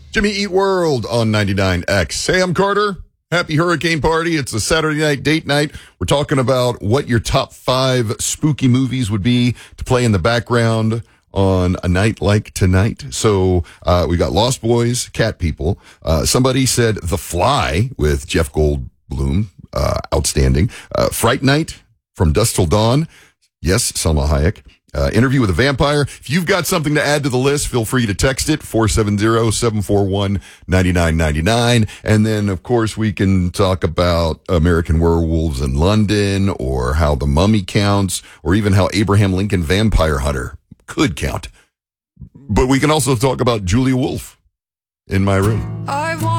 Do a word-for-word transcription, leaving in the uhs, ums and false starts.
Jimmy Eat World on ninety-nine X. Hey, I'm Carter. Happy hurricane party. It's a Saturday night date night. We're talking about what your top five spooky movies would be to play in the background on a night like tonight. So uh, we got Lost Boys, Cat People. Uh, somebody said The Fly with Jeff Goldblum. Uh, outstanding. Uh, Fright Night, From Dusk Till Dawn. Yes, Salma Hayek. Uh, Interview with a Vampire. If you've got something to add to the list, feel free to text it, four seven zero, seven four one, nine nine nine nine. And then, of course, we can talk about American Werewolves in London, or how The Mummy counts, or even how Abraham Lincoln Vampire Hunter could count. But we can also talk about Julia Wolf in My Room. I want